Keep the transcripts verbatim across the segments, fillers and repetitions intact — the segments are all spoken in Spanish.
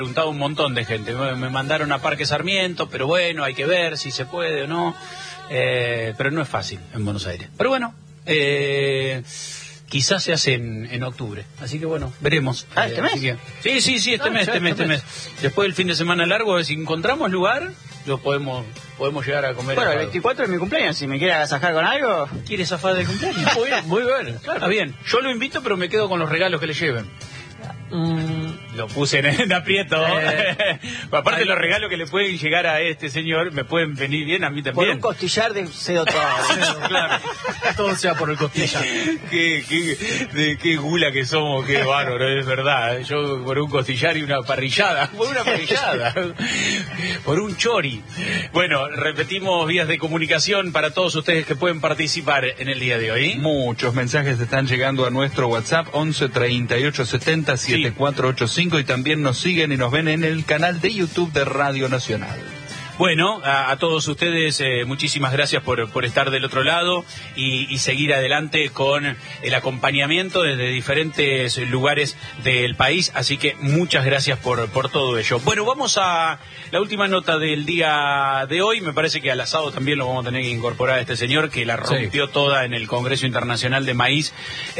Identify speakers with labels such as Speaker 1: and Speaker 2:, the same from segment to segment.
Speaker 1: preguntado un montón de gente, me mandaron a Parque Sarmiento, pero bueno, hay que ver si se puede o no, eh, pero no es fácil en Buenos Aires. Pero bueno, eh, quizás se hace en, en octubre, así que bueno, veremos.
Speaker 2: Ah, ¿este
Speaker 1: eh,
Speaker 2: mes?
Speaker 1: Que, sí, sí, sí, este
Speaker 2: ah,
Speaker 1: mes, este mes, este mes. Después del fin de semana largo, si encontramos lugar, lo podemos podemos llegar a comer.
Speaker 2: Bueno, el veinticuatro es mi cumpleaños, si me quiere agasajar con algo.
Speaker 1: ¿Quieres zafar del cumpleaños? Muy bien, muy bien, claro. Está bien, yo lo invito, pero me quedo con los regalos que le lleven. Mm. Lo puse en, en aprieto. Eh, Aparte, ay, los regalos que le pueden llegar a este señor me pueden venir bien a mí también.
Speaker 2: Por un costillar de cedo todo.
Speaker 1: Claro, todo sea por el costillar. qué, qué, de, qué gula que somos, qué bárbaro, es verdad. Yo por un costillar y una parrillada. Por una parrillada. Por un chori. Bueno, repetimos vías de comunicación para todos ustedes que pueden participar en el día de hoy.
Speaker 3: Muchos mensajes están llegando a nuestro WhatsApp once treinta y ocho setenta setenta y cuatro ochenta y cinco y también nos siguen y nos ven en el canal de YouTube de Radio Nacional.
Speaker 1: Bueno, a, a todos ustedes eh, muchísimas gracias por, por estar del otro lado y, y seguir adelante con el acompañamiento desde diferentes lugares del país, así que muchas gracias por, por todo ello. Bueno, vamos a la última nota del día de hoy. Me parece que al asado también lo vamos a tener que incorporar a este señor que la rompió sí. toda en el Congreso Internacional de Maíz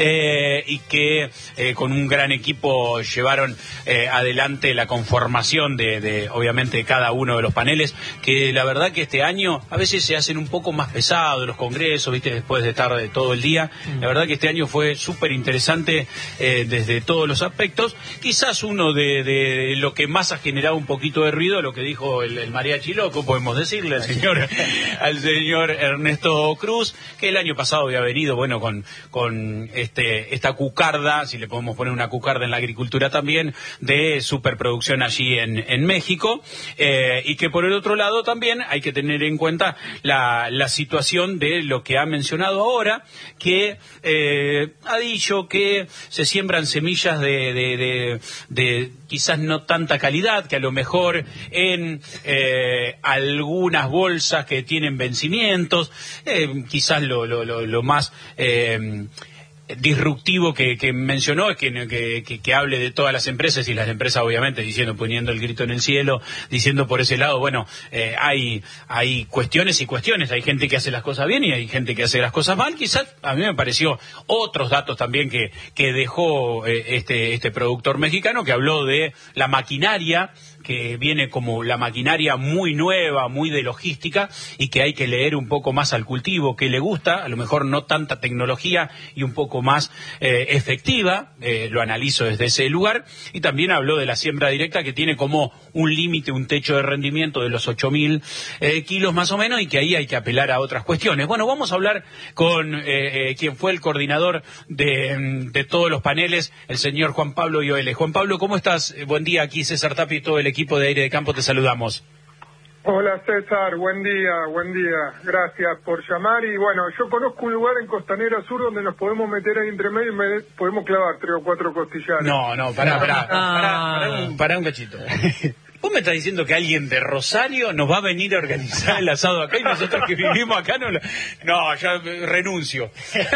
Speaker 1: eh, y que eh, con un gran equipo llevaron eh, adelante la conformación de, de obviamente de cada uno de los paneles, que la verdad que este año a veces se hacen un poco más pesados los congresos, viste, después de estar de todo el día. La verdad que este año fue súper interesante eh, desde todos los aspectos. Quizás uno de, de lo que más ha generado un poquito de ruido, lo que dijo el, el mariachi loco, podemos decirle al señor, al señor Ernesto Cruz, que el año pasado había venido, bueno, con, con este, esta cucarda, si le podemos poner una cucarda en la agricultura también, de superproducción allí en, en México, eh, y que por el otro lado también hay que tener en cuenta la, la situación de lo que ha mencionado ahora, que eh, ha dicho que se siembran semillas de, de, de, de quizás no tanta calidad, que a lo mejor en eh, algunas bolsas que tienen vencimientos, eh, quizás lo, lo, lo, lo más eh, disruptivo que, que mencionó es que, que, que, que hable de todas las empresas, y las empresas obviamente diciendo, poniendo el grito en el cielo, diciendo por ese lado, bueno, eh, hay hay cuestiones y cuestiones, hay gente que hace las cosas bien y hay gente que hace las cosas mal. Quizás a mí me pareció otros datos también que, que dejó eh, este, este productor mexicano, que habló de la maquinaria, que viene como la maquinaria muy nueva, muy de logística, y que hay que leer un poco más al cultivo, que le gusta, a lo mejor no tanta tecnología y un poco más eh, efectiva, eh, lo analizo desde ese lugar. Y también habló de la siembra directa, que tiene como un límite, un techo de rendimiento de los ocho mil eh, kilos más o menos, y que ahí hay que apelar a otras cuestiones. Bueno, vamos a hablar con eh, eh, quien fue el coordinador de, de todos los paneles, el señor Juan Pablo Ioele. Juan Pablo, ¿cómo estás? Buen día, aquí César Tapia y todo el equipo de Aire de Campo, te saludamos.
Speaker 4: Hola César, buen día, buen día, gracias por llamar. Y bueno, yo conozco un lugar en Costanera Sur donde nos podemos meter ahí entre medio y me podemos clavar tres o cuatro costillares.
Speaker 1: No, no, pará, pará, pará, pará, un, pará un cachito. ¿Vos me estás diciendo que alguien de Rosario nos va a venir a organizar el asado acá y nosotros que vivimos acá no? Lo... No, ya renuncio.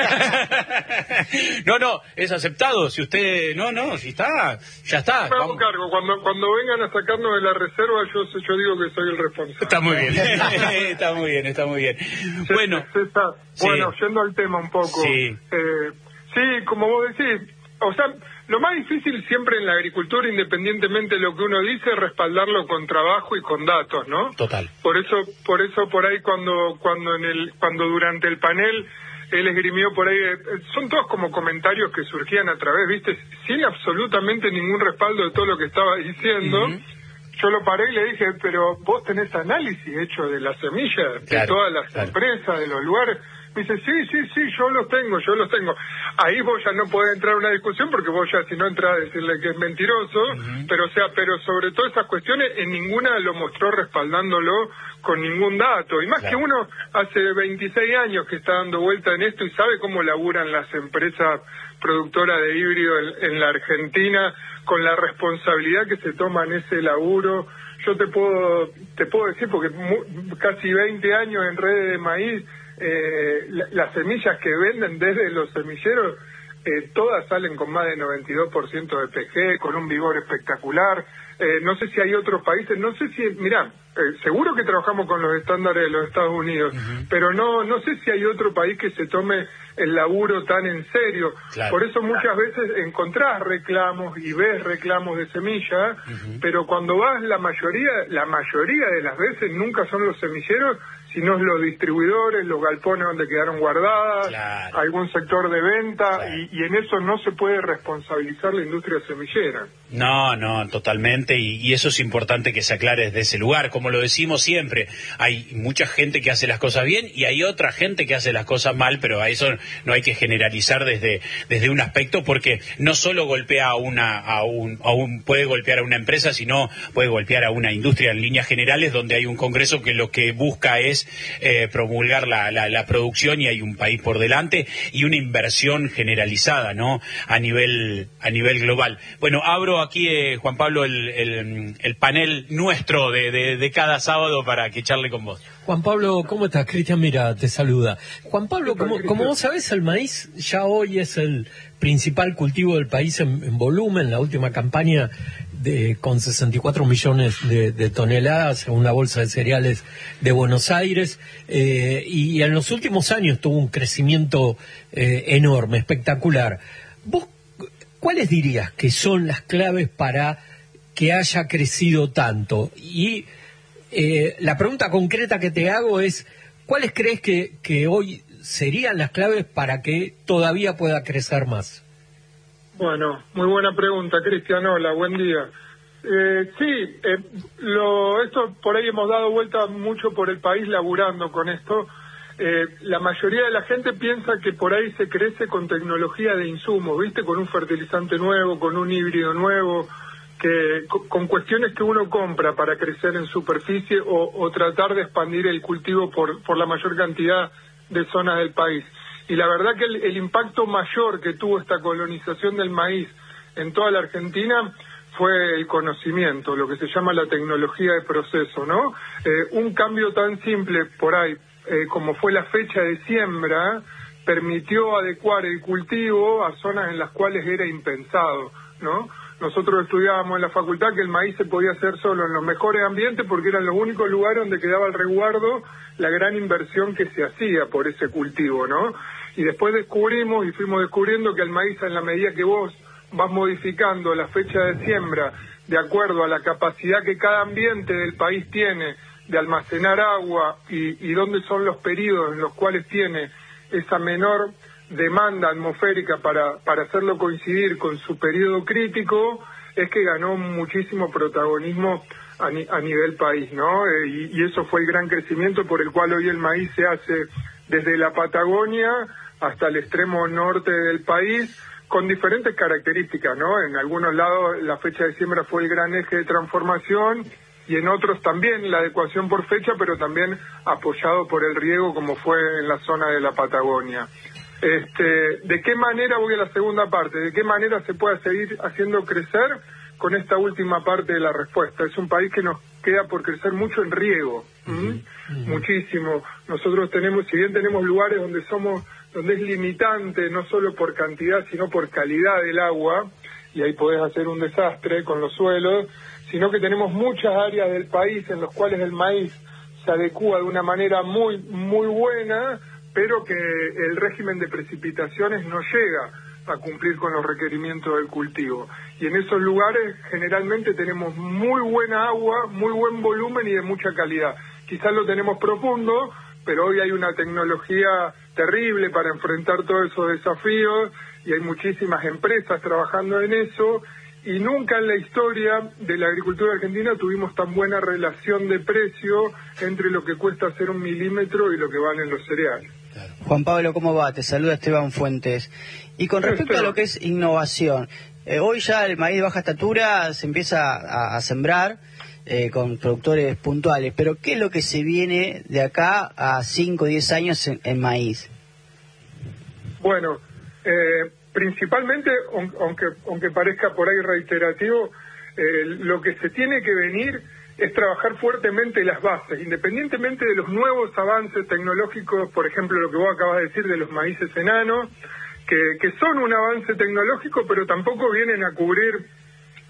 Speaker 1: No, no, es aceptado. Si usted... No, no, si está, ya está.
Speaker 4: Me hago cargo. Cuando, cuando vengan a sacarnos de la reserva, yo, yo digo que soy el responsable.
Speaker 1: Está muy bien. Está muy bien, está muy bien.
Speaker 4: Sí,
Speaker 1: bueno.
Speaker 4: César, sí. Bueno, yendo al tema un poco.
Speaker 1: Sí.
Speaker 4: Eh, sí, como vos decís, o sea... Lo más difícil siempre en la agricultura, independientemente de lo que uno dice, es respaldarlo con trabajo y con datos, ¿no?
Speaker 1: Total.
Speaker 4: Por eso, por eso por ahí cuando, cuando en el, cuando durante el panel él esgrimió por ahí, son todos como comentarios que surgían a través, viste, sin absolutamente ningún respaldo de todo lo que estaba diciendo. Uh-huh. Yo lo paré y le dije, pero vos tenés análisis hecho de las semillas, claro, de todas las claro. empresas, de los lugares. Me dice, sí, sí, sí, yo los tengo, yo los tengo. Ahí vos ya no podés entrar a una discusión porque vos ya si no entras a decirle que es mentiroso, uh-huh. pero o sea, pero sobre todo esas cuestiones, en ninguna lo mostró respaldándolo con ningún dato. Y más claro. que uno hace veintiséis años que está dando vuelta en esto y sabe cómo laburan las empresas productoras de híbrido en, en la Argentina, con la responsabilidad que se toma en ese laburo. Yo te puedo, te puedo decir, porque mu- casi veinte años en redes de maíz, Eh, la, las semillas que venden desde los semilleros, eh, todas salen con más de noventa y dos por ciento de P G, con un vigor espectacular. Eh, no sé si hay otros países, no sé si, mirá, eh, seguro que trabajamos con los estándares de los Estados Unidos, uh-huh. pero no no sé si hay otro país que se tome el laburo tan en serio. Claro. Por eso muchas veces encontrás reclamos y ves reclamos de semilla, uh-huh. pero cuando vas la mayoría, la mayoría de las veces nunca son los semilleros, sino los distribuidores, los galpones donde quedaron guardadas, claro. algún sector de venta, claro. y, y en eso no se puede responsabilizar la industria semillera.
Speaker 1: No, no, totalmente, y, y eso es importante que se aclare desde ese lugar. Como lo decimos siempre, hay mucha gente que hace las cosas bien y hay otra gente que hace las cosas mal, pero a eso no hay que generalizar desde desde un aspecto, porque no solo golpea a una a un, a un puede golpear a una empresa, sino puede golpear a una industria en líneas generales, donde hay un Congreso que lo que busca es eh, promulgar la, la, la producción, y hay un país por delante y una inversión generalizada, ¿no? A nivel a nivel global. Bueno, abro aquí, eh, Juan Pablo, el, el, el panel nuestro de, de, de cada sábado para que charle con vos.
Speaker 5: Juan Pablo, ¿cómo estás? Cristian Mira te saluda. Juan Pablo, como, como vos sabés, el maíz ya hoy es el principal cultivo del país en, en volumen. La última campaña de, con sesenta y cuatro millones de, de toneladas, según la Bolsa de Cereales de Buenos Aires, eh, y, y en los últimos años tuvo un crecimiento eh, enorme, espectacular. ¿Vos cuáles dirías que son las claves para que haya crecido tanto? Y eh, la pregunta concreta que te hago es, ¿cuáles crees que, que hoy serían las claves para que todavía pueda crecer más?
Speaker 4: Bueno, muy buena pregunta, Cristian. Hola, buen día. Eh, sí, eh, lo, esto por ahí hemos dado vuelta mucho por el país laburando con esto. Eh, la mayoría de la gente piensa que por ahí se crece con tecnología de insumos, ¿viste? Con un fertilizante nuevo, con un híbrido nuevo, que con, con cuestiones que uno compra para crecer en superficie o, o tratar de expandir el cultivo por, por la mayor cantidad de zonas del país. Y la verdad que el, el impacto mayor que tuvo esta colonización del maíz en toda la Argentina fue el conocimiento, lo que se llama la tecnología de proceso, ¿no? Eh, un cambio tan simple por ahí, eh, como fue la fecha de siembra, permitió adecuar el cultivo a zonas en las cuales era impensado, ¿no? Nosotros estudiábamos en la facultad que el maíz se podía hacer solo en los mejores ambientes porque eran los únicos lugares donde quedaba al resguardo la gran inversión que se hacía por ese cultivo, ¿no? Y después descubrimos y fuimos descubriendo que el maíz, en la medida que vos vas modificando la fecha de siembra de acuerdo a la capacidad que cada ambiente del país tiene de almacenar agua y, y dónde son los periodos en los cuales tiene esa menor demanda atmosférica para, para hacerlo coincidir con su periodo crítico, es que ganó muchísimo protagonismo a, ni, a nivel país, ¿no? Eh, y, y eso fue el gran crecimiento por el cual hoy el maíz se hace desde la Patagonia hasta el extremo norte del país, con diferentes características, ¿no? En algunos lados la fecha de siembra fue el gran eje de transformación y en otros también la adecuación por fecha, pero también apoyado por el riego, como fue en la zona de la Patagonia. Este, ¿de qué manera, voy a la segunda parte, de qué manera se puede seguir haciendo crecer con esta última parte de la respuesta? Es un país que nos queda por crecer mucho en riego, ¿Mm? Uh-huh. Muchísimo. Nosotros tenemos, si bien tenemos lugares donde somos, donde es limitante, no solo por cantidad, sino por calidad del agua, y ahí podés hacer un desastre con los suelos, sino que tenemos muchas áreas del país en las cuales el maíz se adecúa de una manera muy, muy buena, pero que el régimen de precipitaciones no llega a cumplir con los requerimientos del cultivo. Y en esos lugares generalmente tenemos muy buena agua, muy buen volumen y de mucha calidad. Quizás lo tenemos profundo, pero hoy hay una tecnología terrible para enfrentar todos esos desafíos y hay muchísimas empresas trabajando en eso, y nunca en la historia de la agricultura argentina tuvimos tan buena relación de precio entre lo que cuesta hacer un milímetro y lo que valen los cereales.
Speaker 2: Juan Pablo, ¿cómo va? Te saluda Esteban Fuentes. Y con respecto a lo que es innovación, eh, hoy ya el maíz de baja estatura se empieza a, a sembrar eh, con productores puntuales, pero ¿qué es lo que se viene de acá a cinco o diez años en, en maíz?
Speaker 4: Bueno, eh, principalmente, aunque, aunque parezca por ahí reiterativo, eh, lo que se tiene que venir es trabajar fuertemente las bases, independientemente de los nuevos avances tecnológicos, por ejemplo, lo que vos acabas de decir de los maíces enanos, que, que son un avance tecnológico, pero tampoco vienen a cubrir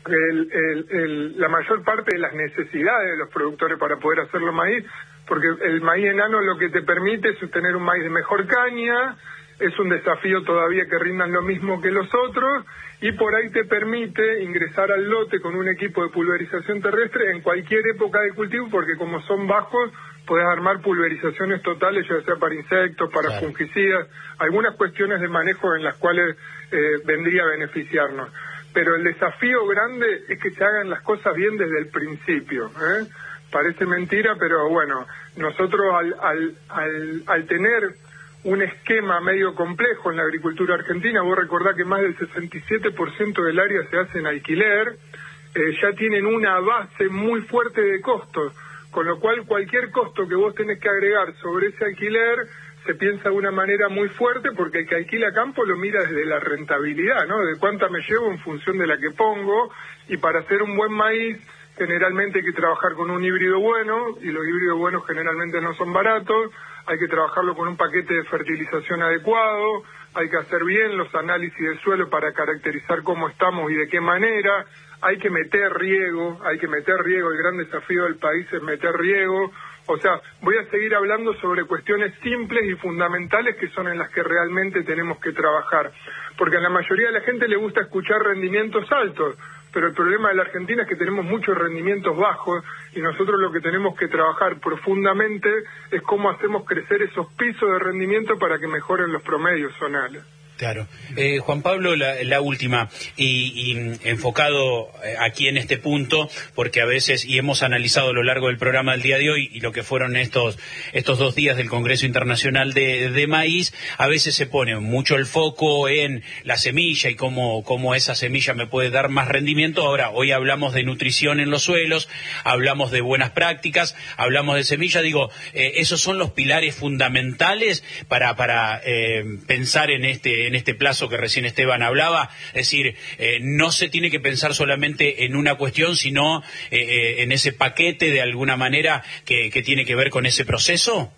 Speaker 4: el, el, el, la mayor parte de las necesidades de los productores para poder hacerlo maíz, porque el maíz enano lo que te permite es tener un maíz de mejor caña, es un desafío todavía que rindan lo mismo que los otros, y por ahí te permite ingresar al lote con un equipo de pulverización terrestre en cualquier época de cultivo, porque como son bajos, podés armar pulverizaciones totales, ya sea para insectos, para claro. fungicidas, algunas cuestiones de manejo en las cuales eh, vendría a beneficiarnos. Pero el desafío grande es que se hagan las cosas bien desde el principio, ¿eh? Parece mentira, pero bueno, nosotros al, al, al, al tener un esquema medio complejo en la agricultura argentina, vos recordás que más del sesenta y siete por ciento del área se hace en alquiler, eh, ya tienen una base muy fuerte de costos, con lo cual cualquier costo que vos tenés que agregar sobre ese alquiler se piensa de una manera muy fuerte, porque el que alquila campo lo mira desde la rentabilidad, ¿no? De cuánta me llevo en función de la que pongo, y para hacer un buen maíz generalmente hay que trabajar con un híbrido bueno, y los híbridos buenos generalmente no son baratos, hay que trabajarlo con un paquete de fertilización adecuado, hay que hacer bien los análisis del suelo para caracterizar cómo estamos y de qué manera, hay que meter riego, hay que meter riego, el gran desafío del país es meter riego. O sea, voy a seguir hablando sobre cuestiones simples y fundamentales que son en las que realmente tenemos que trabajar, porque a la mayoría de la gente le gusta escuchar rendimientos altos, pero el problema de la Argentina es que tenemos muchos rendimientos bajos, y nosotros lo que tenemos que trabajar profundamente es cómo hacemos crecer esos pisos de rendimiento para que mejoren los promedios zonales.
Speaker 1: Claro. Eh, Juan Pablo, la, la última, y, y enfocado aquí en este punto, porque a veces, y hemos analizado a lo largo del programa del día de hoy, y lo que fueron estos estos dos días del Congreso Internacional de, de Maíz, a veces se pone mucho el foco en la semilla y cómo, cómo esa semilla me puede dar más rendimiento. Ahora, hoy hablamos de nutrición en los suelos, hablamos de buenas prácticas, hablamos de semilla. Digo, eh, esos son los pilares fundamentales para, para eh, pensar en este en este plazo que recién Esteban hablaba, es decir, eh, no se tiene que pensar solamente en una cuestión, sino eh, eh, en ese paquete de alguna manera que, que tiene que ver con ese proceso.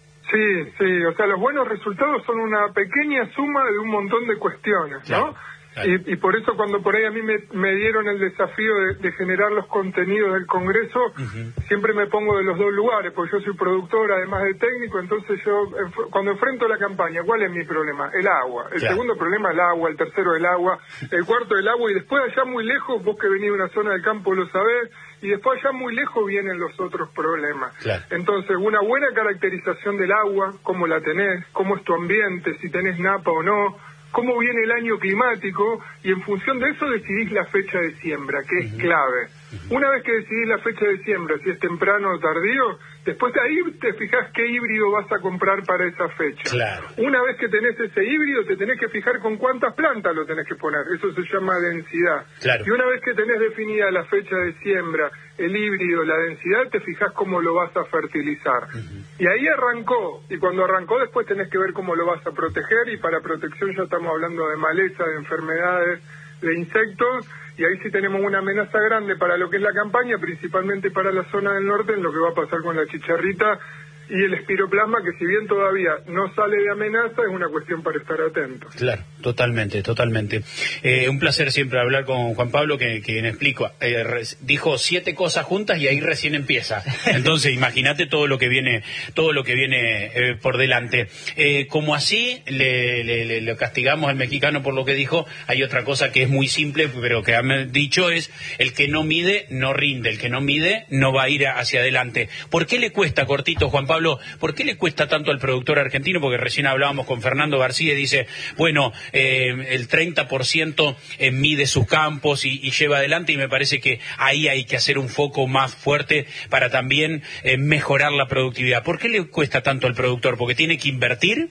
Speaker 4: Sí, sí, o sea, los buenos resultados son una pequeña suma de un montón de cuestiones, ¿no? Claro. Claro. Y, y por eso cuando por ahí a mí me, me dieron el desafío de, de generar los contenidos del Congreso, uh-huh. siempre me pongo de los dos lugares, porque yo soy productor además de técnico, entonces yo cuando enfrento la campaña, ¿cuál es mi problema? El agua. El claro. segundo problema el agua, el tercero el agua, el cuarto el agua, y después allá muy lejos, vos que venís de una zona del campo lo sabés, y después allá muy lejos vienen los otros problemas. Claro. Entonces, una buena caracterización del agua, cómo la tenés, cómo es tu ambiente, si tenés napa o no, cómo viene el año climático, y en función de eso decidís la fecha de siembra, que es uh-huh. clave. Uh-huh. Una vez que decidís la fecha de siembra, si es temprano o tardío, después de ahí te fijás qué híbrido vas a comprar para esa fecha.
Speaker 1: Claro.
Speaker 4: Una vez que tenés ese híbrido, te tenés que fijar con cuántas plantas lo tenés que poner, eso se llama densidad.
Speaker 1: Claro.
Speaker 4: Y una vez que tenés definida la fecha de siembra, el híbrido, la densidad, te fijás cómo lo vas a fertilizar. Uh-huh. Y ahí arrancó, y cuando arrancó después tenés que ver cómo lo vas a proteger, y para protección ya estamos hablando de maleza, de enfermedades, de insectos, y ahí sí tenemos una amenaza grande para lo que es la campaña, principalmente para la zona del norte, en lo que va a pasar con la chicharrita y el espiroplasma, que si bien todavía no sale de amenaza, es una cuestión para estar atentos.
Speaker 1: Claro, totalmente, totalmente. Eh, un placer siempre hablar con Juan Pablo, que, que me explico. Eh, re, dijo siete cosas juntas y ahí recién empieza. Entonces, imagínate todo lo que viene, todo lo que viene eh, por delante. Eh, como así le, le, le, le castigamos al mexicano por lo que dijo, hay otra cosa que es muy simple, pero que han dicho es: el que no mide no rinde, el que no mide no va a ir hacia adelante. ¿Por qué le cuesta, cortito, Juan Pablo? Pablo, ¿por qué le cuesta tanto al productor argentino? Porque recién hablábamos con Fernando García y dice, bueno, eh, el treinta por ciento eh, mide sus campos y, y lleva adelante, y me parece que ahí hay que hacer un foco más fuerte para también eh, mejorar la productividad. ¿Por qué le cuesta tanto al productor? ¿Porque tiene que invertir?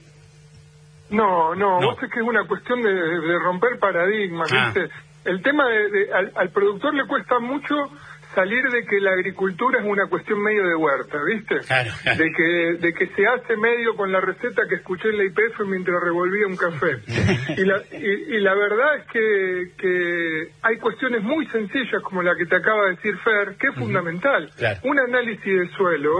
Speaker 4: No, no, no. Vos es que es una cuestión de, de romper paradigmas, ah. ¿viste? El tema de, de al, al productor le cuesta mucho salir de que la agricultura es una cuestión medio de huerta, ¿viste? Claro, claro. De que de que se hace medio con la receta que escuché en la I P F mientras revolvía un café. Y la, y, y la verdad es que, que hay cuestiones muy sencillas como la que te acaba de decir Fer, que es uh-huh. fundamental. Claro. Un análisis del suelo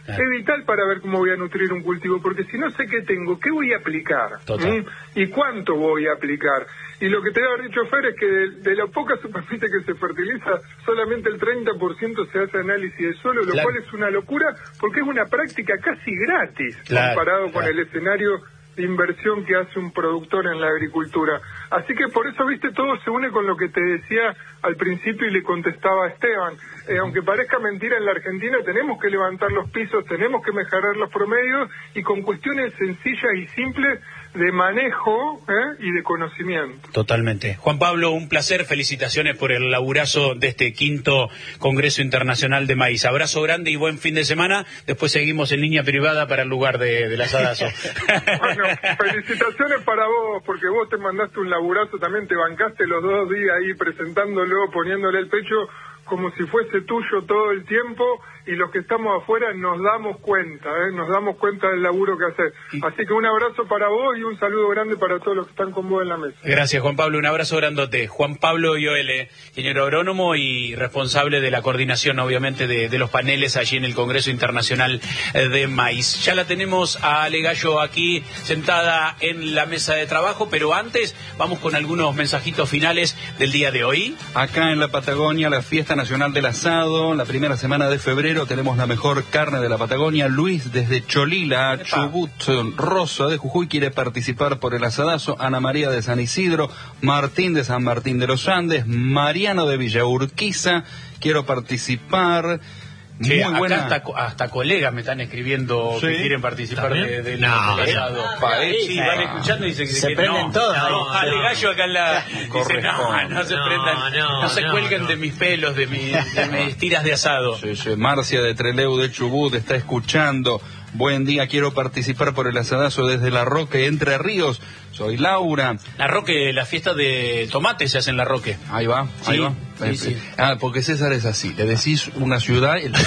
Speaker 4: Claro. Es vital para ver cómo voy a nutrir un cultivo, porque si no sé qué tengo, ¿qué voy a aplicar? ¿Mm? ¿Y cuánto voy a aplicar? Y lo que te había dicho Fer es que de, de la poca superficie que se fertiliza, solamente el treinta por ciento se hace análisis de suelo, lo
Speaker 1: claro.
Speaker 4: cual es una locura, porque es una práctica casi gratis,
Speaker 1: claro,
Speaker 4: comparado
Speaker 1: claro.
Speaker 4: con el escenario de inversión que hace un productor en la agricultura. Así que por eso, viste, todo se une con lo que te decía al principio y le contestaba a Esteban. Eh, aunque parezca mentira, en la Argentina tenemos que levantar los pisos, tenemos que mejorar los promedios y con cuestiones sencillas y simples de manejo ¿eh? y de conocimiento.
Speaker 1: Totalmente. Juan Pablo, un placer, felicitaciones por el laburazo de este quinto Congreso Internacional de Maíz. Abrazo grande y buen fin de semana. Después seguimos en línea privada para el lugar de, del asadazo.
Speaker 4: Bueno, felicitaciones para vos, porque vos te mandaste un laburazo, también te bancaste los dos días ahí presentándolo, poniéndole el pecho como si fuese tuyo todo el tiempo, y los que estamos afuera nos damos cuenta, ¿eh? nos damos cuenta del laburo que haces. Así que un abrazo para vos y un saludo grande para todos los que están con vos en la mesa.
Speaker 1: Gracias, Juan Pablo, un abrazo grandote. Juan Pablo Ioele, ingeniero agrónomo y responsable de la coordinación, obviamente, de, de los paneles allí en el Congreso Internacional de Maíz. Ya la tenemos a Ale Gallo aquí sentada en la mesa de trabajo, pero antes vamos con algunos mensajitos finales del día de hoy.
Speaker 3: Acá en la Patagonia, la fiesta nacional del asado, la primera semana de febrero tenemos la mejor carne de la Patagonia. Luis desde Cholila, Chubut, Rosa de Jujuy quiere participar por el asadazo. Ana María de San Isidro, Martín de San Martín de los Andes, Mariano de Villa Urquiza, quiero participar.
Speaker 1: Sí,
Speaker 3: muy
Speaker 1: acá
Speaker 3: buena.
Speaker 1: hasta, hasta colegas me están escribiendo
Speaker 3: ¿Sí?
Speaker 1: que quieren participar de, de
Speaker 5: No,
Speaker 1: del asado.
Speaker 3: Paez,
Speaker 1: Sí, van escuchando y dicen que,
Speaker 2: Se
Speaker 1: que
Speaker 2: prenden
Speaker 1: no.
Speaker 2: todos.
Speaker 1: No,
Speaker 2: No,
Speaker 1: Ale
Speaker 5: no.
Speaker 1: Gallo acá en la dice, no,
Speaker 3: Corresponde.
Speaker 1: no se
Speaker 5: No,
Speaker 1: prendan, no,
Speaker 5: no,
Speaker 1: se
Speaker 5: no,
Speaker 1: cuelguen
Speaker 5: no.
Speaker 1: de mis pelos, de, mi, de mis tiras de asado.
Speaker 3: Sí, sí. Marcia de Trelew de Chubut está escuchando. Buen día, quiero participar por el asadazo desde La Roque, Entre Ríos. Soy Laura.
Speaker 1: La Roque, la fiesta de tomate se hace en La Roque.
Speaker 3: Ahí va, ahí
Speaker 1: Sí,
Speaker 3: va.
Speaker 1: sí, sí.
Speaker 3: Ah, porque César es así. Le decís una ciudad y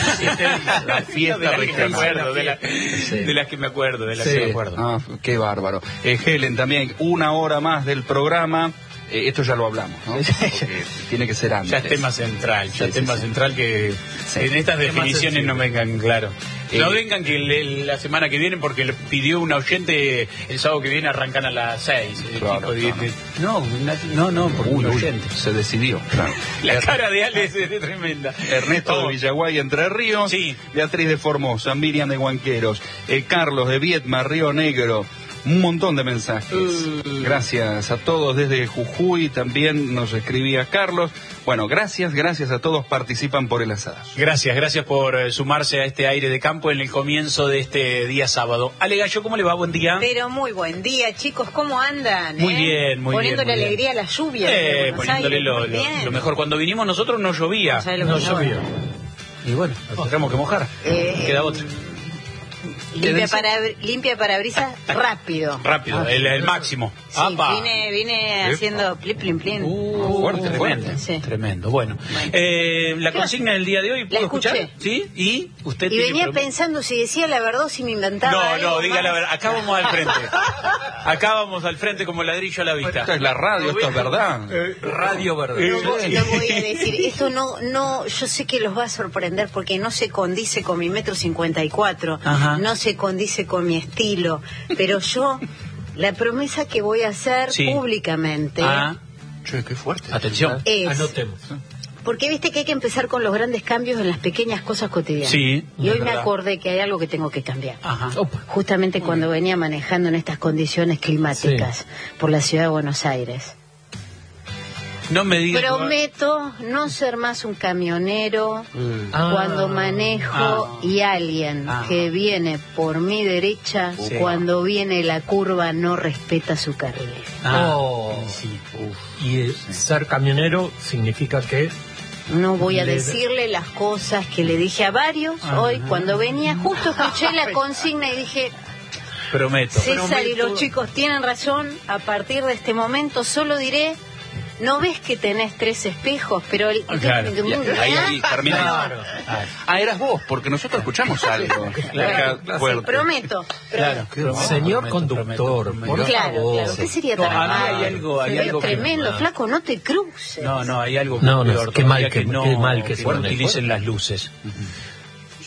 Speaker 3: la fiesta
Speaker 1: de las que me
Speaker 3: regional.
Speaker 1: acuerdo, de, la-
Speaker 3: Sí.
Speaker 1: de las que me acuerdo, de las
Speaker 5: Sí.
Speaker 1: que me acuerdo.
Speaker 3: Ah, qué bárbaro. Eh, Helen también, una hora más del programa. Eh, esto ya lo hablamos, ¿no? Porque tiene que ser antes.
Speaker 1: Ya es tema central, ya
Speaker 3: Sí,
Speaker 1: es
Speaker 3: sí,
Speaker 1: tema
Speaker 3: sí.
Speaker 1: central que
Speaker 3: Sí.
Speaker 1: en estas
Speaker 5: Tema
Speaker 1: definiciones
Speaker 5: sensible.
Speaker 1: no vengan, claro.
Speaker 3: Eh,
Speaker 1: No vengan que le- la semana que viene, porque le pidió una oyente el sábado que viene arrancan a las seis. Eh,
Speaker 3: Claro,
Speaker 1: tipo,
Speaker 3: claro.
Speaker 1: de- no, no, no, por un
Speaker 3: Uy, uy,
Speaker 1: oyente.
Speaker 3: se decidió, claro.
Speaker 1: La cara de Ale es, es tremenda.
Speaker 3: Ernesto de
Speaker 1: Oh,
Speaker 3: Villaguay, Entre Ríos.
Speaker 1: Sí.
Speaker 3: Beatriz de Formosa, Miriam de Huanqueros, eh, Carlos de Viedma, Río Negro. Un montón de mensajes.
Speaker 1: Uh.
Speaker 3: Gracias a todos desde Jujuy. También nos escribía Carlos. Bueno, gracias, gracias a todos. Participan por el asadazo.
Speaker 1: Gracias, gracias por eh, sumarse a este aire de campo en el comienzo de este día sábado. Ale Gallo, ¿cómo le va? Buen día.
Speaker 6: Pero muy buen día, chicos, ¿cómo andan?
Speaker 1: Muy
Speaker 6: eh?
Speaker 1: bien, muy bien,
Speaker 6: Poniéndole
Speaker 1: muy bien.
Speaker 6: alegría a la lluvia.
Speaker 1: Eh,
Speaker 6: de Buenos
Speaker 1: poniéndole
Speaker 6: Aires,
Speaker 1: lo,
Speaker 6: muy
Speaker 1: lo-
Speaker 6: bien.
Speaker 1: lo mejor. Cuando vinimos nosotros no llovía.
Speaker 6: No sabe lo
Speaker 5: No
Speaker 6: que
Speaker 5: llovía.
Speaker 1: Y bueno, nos tenemos que mojar.
Speaker 6: Eh,
Speaker 1: No queda otra.
Speaker 6: Limpia, para, limpia parabrisas rápido.
Speaker 1: Rápido, el, el máximo.
Speaker 6: Sí,
Speaker 1: ¡Apa!
Speaker 6: vine, vine haciendo plin, plin, plin.
Speaker 1: Uh,
Speaker 3: Fuerte,
Speaker 1: tremendo,
Speaker 3: fuerte.
Speaker 6: Sí.
Speaker 1: tremendo. Bueno, eh, la consigna del día de hoy, ¿puedo
Speaker 6: La escuché.
Speaker 1: escuchar? ¿Sí? ¿Y usted
Speaker 6: Y
Speaker 1: tiene
Speaker 6: venía
Speaker 1: preguntas?
Speaker 6: pensando si decía la verdad o si me inventaba.
Speaker 1: No,
Speaker 6: algo
Speaker 1: no, diga
Speaker 6: más.
Speaker 1: la verdad. Acá vamos al frente. Acá vamos al frente como ladrillo a la vista.
Speaker 3: Esto es la radio, esto es verdad.
Speaker 5: Radio Verde.
Speaker 6: No, voy- no voy a decir, esto no, no, yo sé que los va a sorprender porque no se condice con mi metro cincuenta y cuatro,
Speaker 1: Ajá.
Speaker 6: no se condice con mi estilo, pero yo, la promesa que voy a hacer
Speaker 1: Sí.
Speaker 6: públicamente
Speaker 1: Ah,
Speaker 3: Che, qué fuerte.
Speaker 1: atención.
Speaker 6: es,
Speaker 5: Anotemos.
Speaker 6: porque viste que hay que empezar con los grandes cambios en las pequeñas cosas cotidianas.
Speaker 1: Sí,
Speaker 6: Y
Speaker 1: es
Speaker 6: hoy me
Speaker 1: verdad.
Speaker 6: acordé que hay algo que tengo que cambiar.
Speaker 1: Ajá.
Speaker 5: Opa.
Speaker 6: Justamente cuando venía manejando en estas condiciones climáticas por la ciudad de Buenos Aires.
Speaker 1: No me diga.
Speaker 6: Prometo no ser más un camionero
Speaker 5: Ah.
Speaker 6: cuando manejo
Speaker 1: Ah.
Speaker 6: y alguien
Speaker 1: Ah.
Speaker 6: que viene por mi derecha,
Speaker 1: Sí.
Speaker 6: cuando viene la curva no respeta su carril.
Speaker 1: Ah,
Speaker 5: Oh.
Speaker 1: sí.
Speaker 5: Y eh, ser camionero significa que
Speaker 6: No voy a
Speaker 5: Le-
Speaker 6: decirle las cosas que le dije a varios
Speaker 1: Ah.
Speaker 6: hoy cuando venía. Justo escuché la consigna y dije,
Speaker 1: Prometo.
Speaker 6: César y los chicos tienen razón, a partir de este momento solo diré... ¿No ves que tenés tres espejos? Pero el,
Speaker 1: Ah, claro.
Speaker 3: Ahí, ahí, termina.
Speaker 5: Claro.
Speaker 3: Ah, eras vos, porque nosotros escuchamos algo.
Speaker 1: Claro,
Speaker 3: Acá,
Speaker 1: claro.
Speaker 3: fuerte.
Speaker 6: Prometo.
Speaker 1: Claro.
Speaker 6: prometo.
Speaker 5: Señor
Speaker 1: Prometo,
Speaker 5: conductor,
Speaker 1: prometo,
Speaker 5: por
Speaker 1: prometo.
Speaker 6: Claro,
Speaker 5: favor.
Speaker 6: claro. ¿Qué sería
Speaker 1: No,
Speaker 6: tan
Speaker 1: a mí
Speaker 6: malo?
Speaker 1: hay algo- hay
Speaker 6: Sería
Speaker 1: algo que-
Speaker 6: tremendo,
Speaker 1: ah.
Speaker 6: flaco, no te cruces.
Speaker 1: No, no, hay algo
Speaker 5: No, no,
Speaker 1: peor
Speaker 5: qué
Speaker 1: todavía
Speaker 5: mal que-
Speaker 1: no,
Speaker 5: qué mal que
Speaker 1: no
Speaker 5: suena.
Speaker 1: utilicen las luces.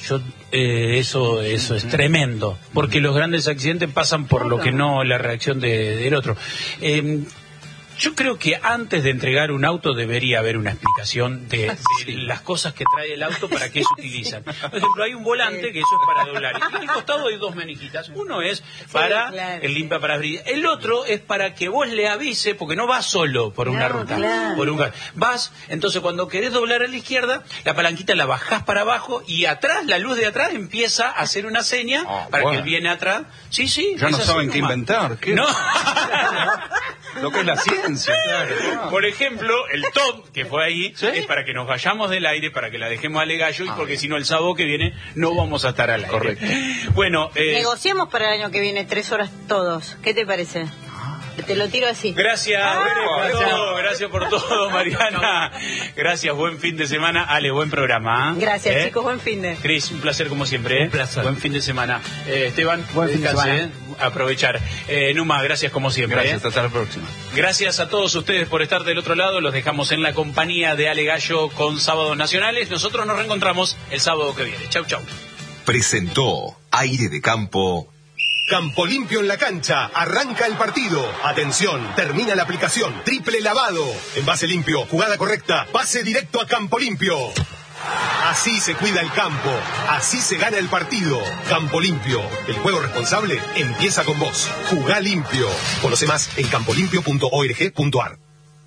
Speaker 1: Yo, eh, eso, eso es tremendo, porque los grandes accidentes pasan por lo que no la reacción de, del otro. Eh, Yo creo que antes de entregar un auto debería haber una explicación de, de las cosas que trae el auto, para qué se utilizan. Por ejemplo, hay un volante que eso es para doblar. Y al costado hay dos maniquitas. Uno es para sí, claro, el limpiaparabrisas. El otro es para que vos le avise, porque no vas solo por una no, ruta. Claro. Por un... Vas, entonces cuando querés doblar a la izquierda, la palanquita la bajás para abajo y atrás, la luz de atrás empieza a hacer una seña oh, para bueno. que él viene atrás. Sí, sí.
Speaker 3: Ya no saben qué inventar. ¿Qué?
Speaker 1: No.
Speaker 3: Lo que es la ciencia.
Speaker 1: Claro. Por ejemplo, el top que fue ahí, ¿sí?, es para que nos vayamos del aire, para que la dejemos a Alegallo, y ah, porque si no el sábado que viene no vamos a estar al aire.
Speaker 3: Correcto.
Speaker 1: Bueno, eh...
Speaker 6: negociemos para el año que viene tres horas todos. ¿Qué te parece? Te lo tiro así.
Speaker 1: Gracias, ah, por gracias. todo, gracias por todo, Mariana. Gracias, buen fin de semana. Ale, buen programa. ¿eh?
Speaker 6: Gracias,
Speaker 1: ¿Eh?
Speaker 6: chicos, buen fin de.
Speaker 1: Cris, un placer como siempre. ¿eh?
Speaker 5: Un placer.
Speaker 1: Buen fin de semana. Eh, Esteban,
Speaker 2: buen fin de semana.
Speaker 1: ¿eh? Aprovechar. Eh, Numa, gracias como siempre.
Speaker 3: Gracias,
Speaker 1: ¿eh?
Speaker 3: hasta la próxima.
Speaker 1: Gracias a todos ustedes por estar del otro lado. Los dejamos en la compañía de Ale Gallo con Sábados Nacionales. Nosotros nos reencontramos el sábado que viene. Chau, chau.
Speaker 7: Presentó Aire de Campo.
Speaker 8: Campo limpio en la cancha, arranca el partido. Atención, termina la aplicación, triple lavado. Envase limpio, jugada correcta, pase directo a Campo Limpio. Así se cuida el campo, así se gana el partido. Campo Limpio, el juego responsable empieza con vos. Jugá limpio. Conoce más en campo limpio punto org punto ar.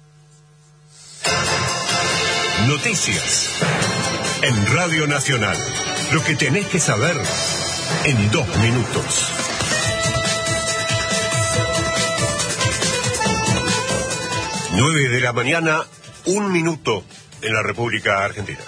Speaker 7: Noticias en Radio Nacional. Lo que tenés que saber en dos minutos. Nueve de la mañana, un minuto en la República Argentina.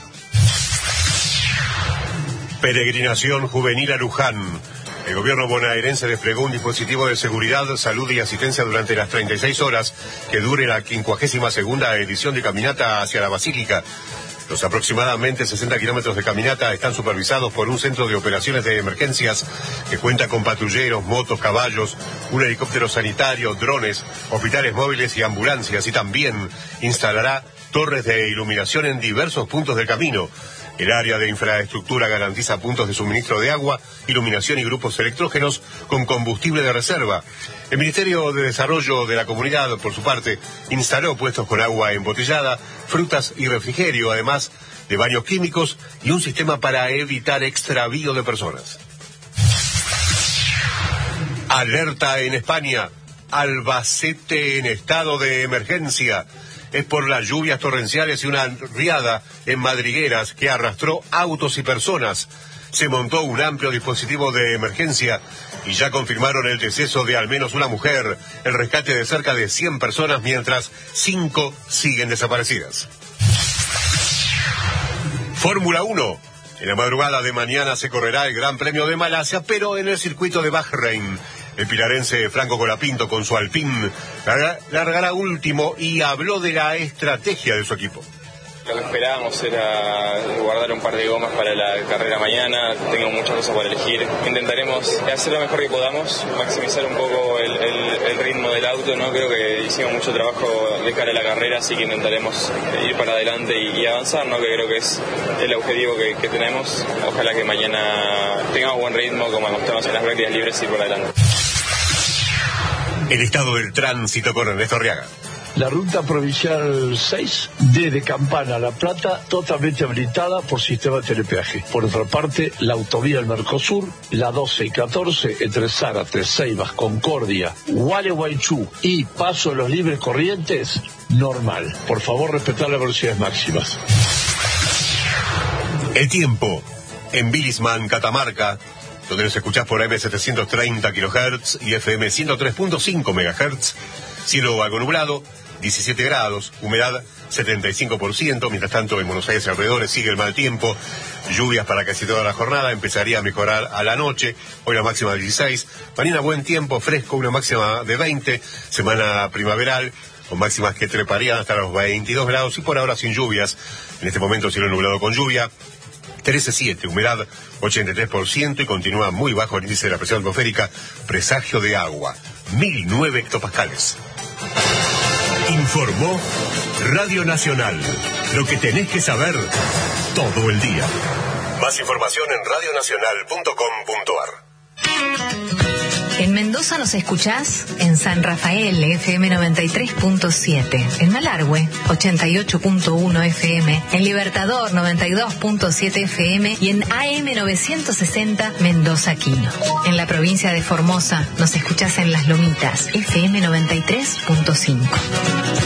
Speaker 7: Peregrinación juvenil a Luján. El gobierno bonaerense desplegó un dispositivo de seguridad, salud y asistencia durante las treinta y seis horas que dure la quincuagésima segunda edición de caminata hacia la Basílica. Los aproximadamente sesenta kilómetros de caminata están supervisados por un centro de operaciones de emergencias que cuenta con patrulleros, motos, caballos, un helicóptero sanitario, drones, hospitales móviles y ambulancias, y también instalará torres de iluminación en diversos puntos del camino. El área de infraestructura garantiza puntos de suministro de agua, iluminación y grupos electrógenos con combustible de reserva. El Ministerio de Desarrollo de la Comunidad, por su parte, instaló puestos con agua embotellada, frutas y refrigerio, además de baños químicos y un sistema para evitar extravío de personas. Alerta en España. Albacete en estado de emergencia. Es por las lluvias torrenciales y una riada en madrigueras que arrastró autos y personas. Se montó un amplio dispositivo de emergencia y ya confirmaron el deceso de al menos una mujer, el rescate de cerca de cien personas, mientras cinco siguen desaparecidas. Fórmula uno. En la madrugada de mañana se correrá el Gran Premio de Malasia, pero en el circuito de Bahrein. El pilarense Franco Colapinto, con su Alpine, largará último y habló de la estrategia de su equipo.
Speaker 9: Lo que esperábamos era guardar un par de gomas para la carrera mañana. Tengo muchas cosas para elegir. Intentaremos hacer lo mejor que podamos, maximizar un poco el, el, el ritmo del auto, ¿no? Creo que hicimos mucho trabajo de cara a la carrera, así que intentaremos ir para adelante y, y avanzar, ¿no? Que creo que es el objetivo que, que tenemos. Ojalá que mañana tengamos buen ritmo, como mostramos en las prácticas libres, y por adelante.
Speaker 7: El estado del tránsito con Ernesto Arriaga.
Speaker 10: La ruta provincial seis, desde Campana a La Plata, totalmente habilitada por sistema de telepeaje. Por otra parte, la autovía del Mercosur, la doce y catorce, entre Zárate, Ceibas, Concordia, Gualeguaychú y Paso de los Libres Corrientes, normal. Por favor, respetar las velocidades máximas.
Speaker 7: El tiempo en Bilisman, Catamarca, donde nos escuchás por A M setecientos treinta kilohertz y F M ciento tres punto cinco megahertz. Cielo algo nublado, diecisiete grados, humedad setenta y cinco por ciento. Mientras tanto, en Buenos Aires y alrededores sigue el mal tiempo. Lluvias para casi toda la jornada, empezaría a mejorar a la noche. Hoy la máxima de dieciséis. Mañana buen tiempo, fresco, una máxima de veinte. Semana primaveral, con máximas que treparían hasta los veintidós grados. Y por ahora sin lluvias. En este momento cielo nublado con lluvia. trece siete, humedad ochenta y tres por ciento y continúa muy bajo el índice de la presión atmosférica, presagio de agua, mil nueve hectopascales. Informó Radio Nacional. Lo que tenés que saber todo el día. Más información en radio nacional punto com punto a r.
Speaker 11: En Mendoza nos escuchás en San Rafael, F M noventa y tres punto siete, en Malargüe, ochenta y ocho punto uno F M, en Libertador, noventa y dos punto siete F M y en A M novecientos sesenta Mendoza Quino. En la provincia de Formosa nos escuchás en Las Lomitas, F M noventa y tres punto cinco.